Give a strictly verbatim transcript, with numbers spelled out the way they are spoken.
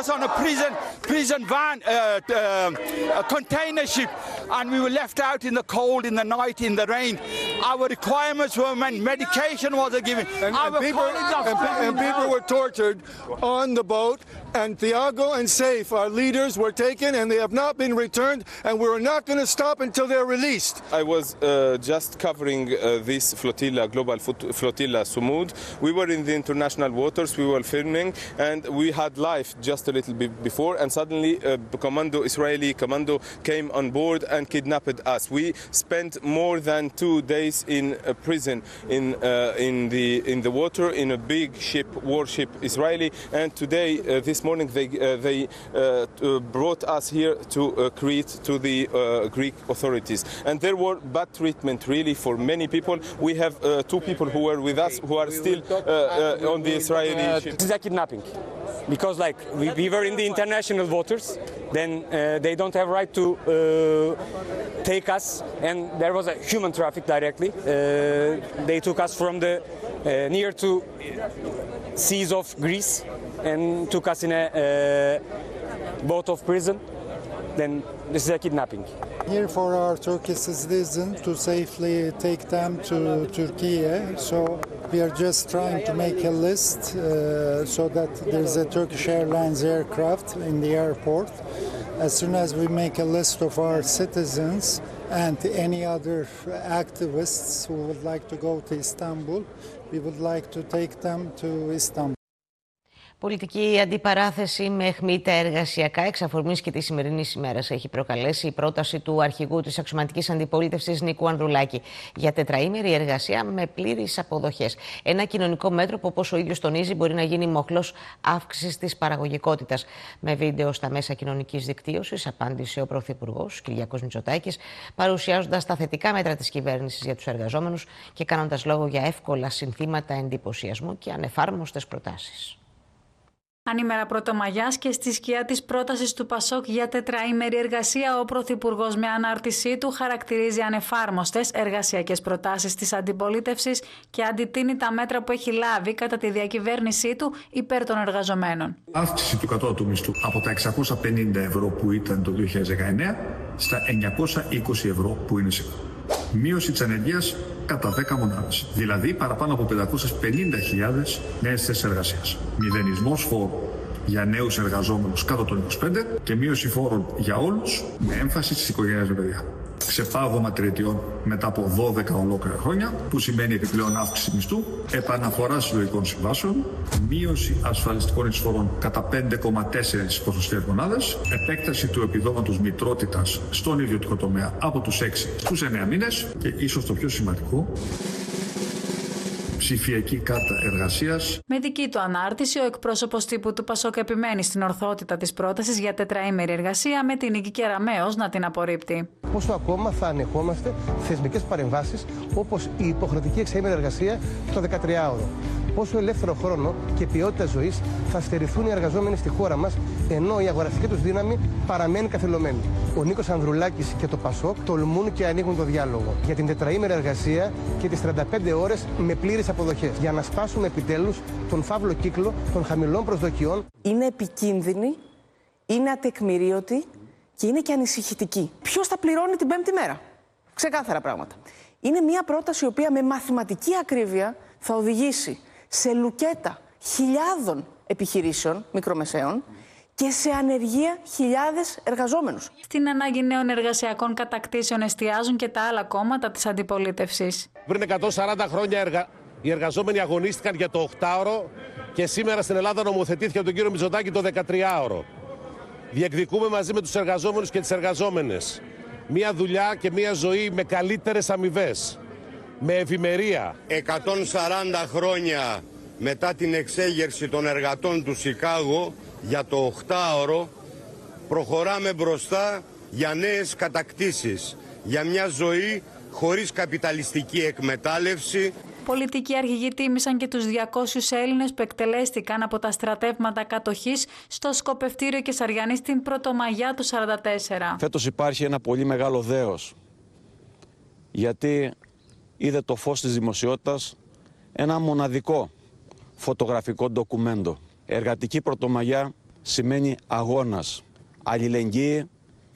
us on a prison prison van, uh, uh, a container ship, and we were left out in the cold, in the night, in the rain. Our requirements were when medication wasn't given. And, and, people, and, and people were tortured on the boat. And Thiago and Saif, our leaders, were taken, and they have not been returned. And we're not going to stop until they're released. I was uh, just covering uh, this flotilla, global flotilla Sumud. We were in the international waters. We were filming, and we had life just a little bit before. And suddenly, uh, commando Israeli commando came on board and kidnapped us. We spent more than two days in a prison in uh, in the in the water in a big ship, warship Israeli. And today, uh, this morning, they uh, they uh, brought us here to uh, Crete to the uh, Greek authorities. And there were bad treatment really for many people. We have uh, two people who were with us who are still uh, uh, on the Israeli ship. This is a kidnapping. Because like we, we were in the international waters, then uh, they don't have right to uh, take us, and there was a human traffic directly. Uh, they took us from the uh, near to seas of Greece and took us in a uh, boat of prison. Then this is a kidnapping. Here for our Turkish citizens to safely take them to Turkey, so we are just trying to make a list uh, so that there's a Turkish Airlines aircraft in the airport. As soon as we make a list of our citizens and any other activists who would like to go to Istanbul, we would like to take them to Istanbul. Πολιτική αντιπαράθεση με αιχμή τα εργασιακά εξ αφορμής και της σημερινής ημέρας έχει προκαλέσει η πρόταση του αρχηγού της αξιωματικής αντιπολίτευσης Νίκου Ανδρουλάκη για τετραήμερη εργασία με πλήρεις αποδοχές. Ένα κοινωνικό μέτρο που, όπως ο ίδιος τονίζει, μπορεί να γίνει μοχλός αύξησης της παραγωγικότητας. Με βίντεο στα μέσα κοινωνικής δικτύωσης απάντησε ο Πρωθυπουργός Κυριάκος Μητσοτάκης, παρουσιάζοντας τα θετικά μέτρα της κυβέρνησης για τους εργαζόμενους και κάνοντας λόγο για εύκολα συνθήματα εντυπωσιασμού και ανεφάρμοστες προτάσεις. Ανήμερα Πρωτομαγιάς και στη σκιά της πρότασης του Πασόκ για τετραήμερη εργασία, ο Πρωθυπουργός με ανάρτησή του χαρακτηρίζει ανεφάρμοστες εργασιακές προτάσεις της αντιπολίτευσης και αντιτείνει τα μέτρα που έχει λάβει κατά τη διακυβέρνησή του υπέρ των εργαζομένων. Αύξηση του κατώτατου μισθού από τα εξακόσια πενήντα ευρώ που ήταν το δύο χιλιάδες δεκαεννέα στα εννιακόσια είκοσι ευρώ που είναι σήμερα. Μείωση της ανεργίας κατά δέκα μονάδες, δηλαδή παραπάνω από πεντακόσιες πενήντα χιλιάδες νέες θέσεις εργασίας. Μηδενισμός φόρου για νέους εργαζόμενους κάτω των είκοσι πέντε και μείωση φόρων για όλους με έμφαση στις οικογένειες με παιδιά. Ξεπάγωμα τριετιών μετά από δώδεκα ολόκληρα χρόνια, που σημαίνει επιπλέον αύξηση μισθού, επαναφορά συλλογικών συμβάσεων, μείωση ασφαλιστικών εισφορών κατά πέντε κόμμα τέσσερα ποσοστιαίες μονάδες, επέκταση του επιδόματος μητρότητας στον ιδιωτικό τομέα από τους έξι στους εννέα μήνες και ίσως το πιο σημαντικό, ψηφιακή κάρτα εργασίας. Με δική του ανάρτηση, ο εκπρόσωπος τύπου του Πασόκ επιμένει στην ορθότητα της πρότασης για τετραήμερη εργασία, με την Νίκη Κεραμέως να την απορρίπτει. Πόσο ακόμα θα ανεχόμαστε θεσμικές παρεμβάσεις όπως η υποχρεωτική εξαήμερη εργασία στο δεκατριάωρο. Πόσο ελεύθερο χρόνο και ποιότητα ζωής θα στερηθούν οι εργαζόμενοι στη χώρα μας, ενώ η αγοραστική τους δύναμη παραμένει καθυλωμένη. Ο Νίκος Ανδρουλάκης και το Πασόκ τολμούν και ανοίγουν το διάλογο για την τετραήμερη εργασία και τις τριάντα πέντε ώρες με πλήρεις αποδοχές, για να σπάσουμε επιτέλους τον φαύλο κύκλο των χαμηλών προσδοκιών. Είναι επικίνδυνη, είναι ατεκμηρίωτη και είναι και ανησυχητική. Ποιος θα πληρώνει την πέμπτη μέρα? Ξεκάθαρα πράγματα. Είναι μια πρόταση η οποία με μαθηματική ακρίβεια θα οδηγήσει σε λουκέτα χιλιάδων επιχειρήσεων μικρομεσαίων και σε ανεργία χιλιάδες εργαζόμενους. Στην ανάγκη νέων εργασιακών κατακτήσεων εστιάζουν και τα άλλα κόμματα της αντιπολίτευσης. Πριν εκατόν σαράντα χρόνια εργα... οι εργαζόμενοι αγωνίστηκαν για το οκτάωρο και σήμερα στην Ελλάδα νομοθετήθηκε από τον κύριο Μητσοτάκη το δεκατριάωρο. Διεκδικούμε μαζί με τους εργαζόμενους και τις εργαζόμενες μία δουλειά και μία ζωή με καλύτερες αμοιβές, με ευημερία. εκατόν σαράντα χρόνια μετά την εξέγερση των εργατών του Σικάγο για το οκτάωρο, προχωράμε μπροστά για νέες κατακτήσεις, για μια ζωή χωρίς καπιταλιστική εκμετάλλευση. Πολιτικοί αρχηγοί τίμησαν και τους διακόσιους Έλληνες που εκτελέστηκαν από τα στρατεύματα κατοχής στο σκοπευτήριο Κεσαριανής την Πρωτομαγιά του σαράντα τέσσερα. Φέτος υπάρχει ένα πολύ μεγάλο δέος, γιατί είδε το φως της δημοσιότητας ένα μοναδικό φωτογραφικό ντοκουμέντο. Εργατική Πρωτομαγιά σημαίνει αγώνας, αλληλεγγύη